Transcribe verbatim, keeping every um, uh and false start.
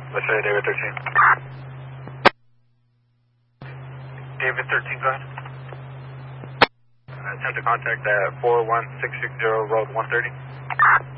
Let's say David thirteen. David thirteen, go ahead. Uh, attempt to contact at four one six six zero Road one thirty.